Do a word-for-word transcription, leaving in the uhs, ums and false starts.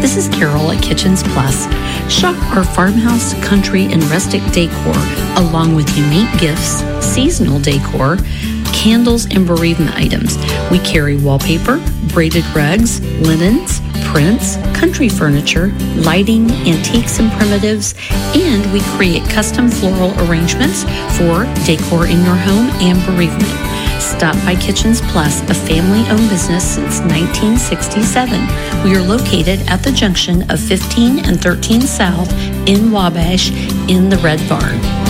This is Carol at Kitchens Plus. Shop our farmhouse, country, and rustic decor, along with unique gifts, seasonal decor, candles, and bereavement items. We carry wallpaper, braided rugs, linens, prints, country furniture, lighting, antiques and primitives, and we create custom floral arrangements for decor in your home and bereavement. Stop by Kitchens Plus, a family-owned business since nineteen sixty-seven. We are located at the junction of fifteen and thirteen South in Wabash in the Red Barn.